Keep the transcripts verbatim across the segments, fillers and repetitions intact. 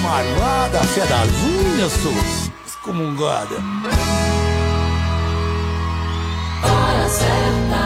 marvada, fé das unhas, sou excomungada. Hora certa,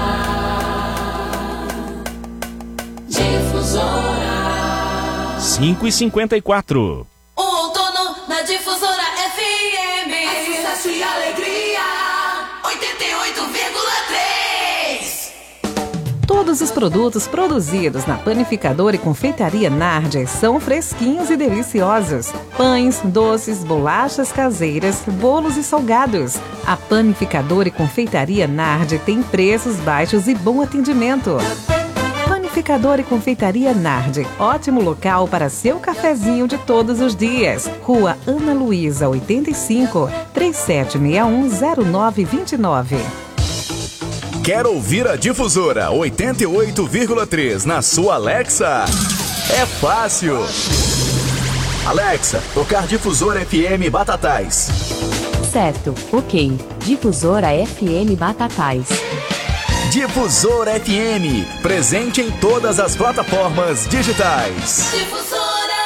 Difusora. cinco e cinquenta e quatro. O outono na Difusora F M. É sucesso e alegria. oitenta e oito vírgula três. Todos os produtos produzidos na Panificadora e Confeitaria Nardi são fresquinhos e deliciosos. Pães, doces, bolachas caseiras, bolos e salgados. A Panificadora e Confeitaria Nardi tem preços baixos e bom atendimento. Panificadora e Confeitaria Nardi, ótimo local para seu cafezinho de todos os dias. Rua Ana Luísa, oitenta e cinco, trinta e sete sessenta e um, zero nove vinte e nove. Quer ouvir a Difusora oitenta e oito vírgula três na sua Alexa? É fácil. Alexa, tocar Difusora F M Batatais. Certo, ok. Difusora F M Batatais. Difusora F M, presente em todas as plataformas digitais. Difusora.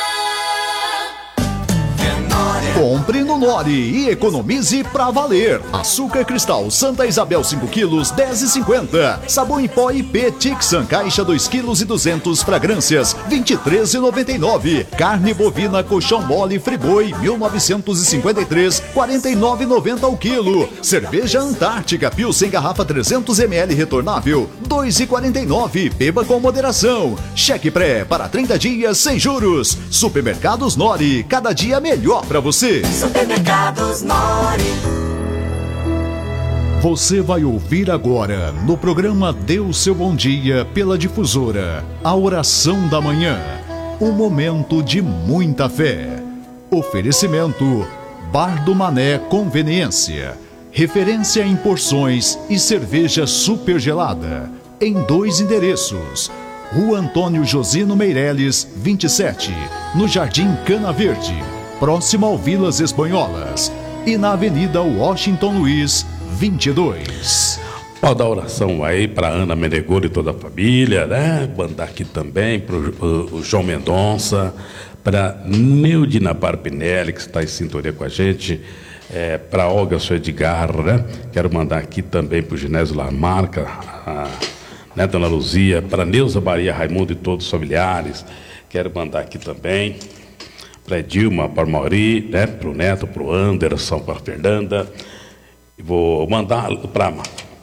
Compre no Nori e economize pra valer. Açúcar cristal Santa Isabel cinco quilos, dez e cinquenta. Sabão em pó I P Tixan caixa dois quilos e duzentos fragrâncias, vinte e três e noventa e nove. Carne bovina colchão mole Friboi mil novecentos e cinquenta e três, quarenta e nove e noventa ao quilo. Cerveja Antártica Pilsen garrafa trezentos mililitros retornável, dois e quarenta e nove. Beba com moderação. Cheque pré para trinta dias sem juros. Supermercados Nori, cada dia melhor pra você. Supermercados Nori. Você vai ouvir agora, no programa Dê Seu Bom Dia pela Difusora, a oração da manhã, um momento de muita fé. Oferecimento, Bar do Mané Conveniência, referência em porções e cerveja super gelada, em dois endereços. Rua Antônio Josino Meireles, vinte e sete, no Jardim Cana Verde, próximo ao Vilas Espanholas, e na Avenida Washington Luiz, vinte e dois. Pode dar oração aí para Ana Menegoro e toda a família, né? Mandar aqui também para o João Mendonça, para Neudina Barpinelli, que está em sintonia com a gente, é, para Olga Sr. Edgar, né? Quero mandar aqui também para o Ginésio Lamarca, a, né, Dona Luzia, para Neuza Maria Raimundo e todos os familiares. Quero mandar aqui também para Dilma, para o Mauri, né, para o Neto, para o Anderson, para a Fernanda. E vou mandar para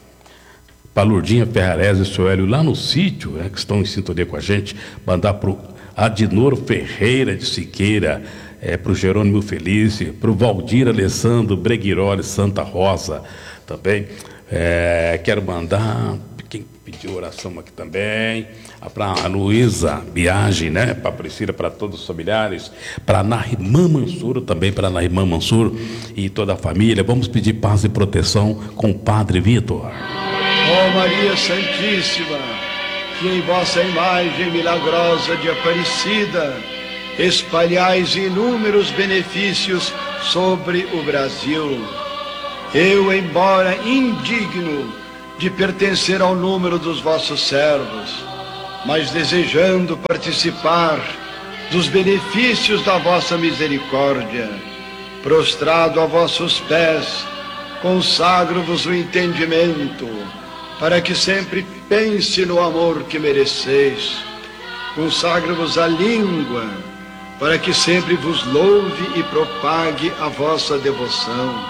a Lurdinha Ferrarese e o seu Hélio lá no sítio, né, que estão em sintonia com a gente. Mandar para o Adinoro Ferreira de Siqueira, é, para o Jerônimo Felício, para o Valdir Alessandro Breguiroli Santa Rosa também. É, quero mandar, quem pediu oração aqui também, para a Luísa Biagem, né? Para a Priscila, para todos os familiares, para a Narimã Mansur, também para a Narimã Mansur e toda a família. Vamos pedir paz e proteção com o Padre Vitor. Ó Maria Santíssima, que em vossa imagem milagrosa de Aparecida espalhais inúmeros benefícios sobre o Brasil. Eu, embora indigno de pertencer ao número dos vossos servos, mas desejando participar dos benefícios da vossa misericórdia, prostrado a vossos pés, consagro-vos o entendimento, para que sempre pense no amor que mereceis. Consagro-vos a língua, para que sempre vos louve e propague a vossa devoção.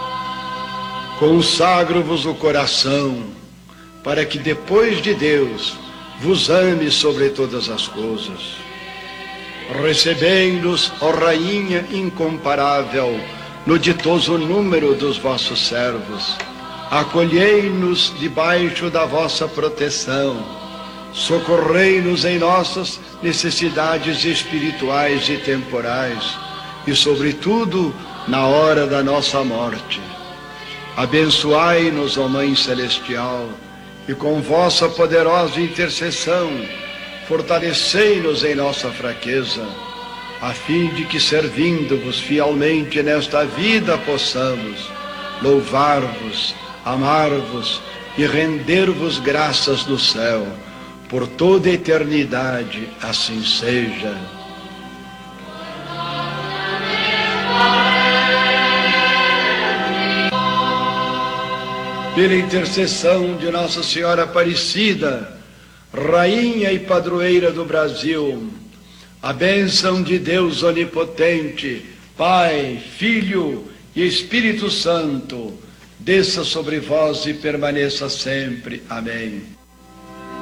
Consagro-vos o coração, para que depois de Deus vos ame sobre todas as coisas. Recebei-nos, ó Rainha incomparável, no ditoso número dos vossos servos. Acolhei-nos debaixo da vossa proteção. Socorrei-nos em nossas necessidades espirituais e temporais, e sobretudo na hora da nossa morte. Abençoai-nos, ó Mãe Celestial, e com vossa poderosa intercessão, fortalecei-nos em nossa fraqueza, a fim de que, servindo-vos fielmente nesta vida, possamos louvar-vos, amar-vos e render-vos graças do céu, por toda a eternidade, assim seja. pela intercessão de Nossa Senhora Aparecida, Rainha e Padroeira do Brasil, a bênção de Deus Onipotente, Pai, Filho e Espírito Santo, desça sobre vós e permaneça sempre. Amém.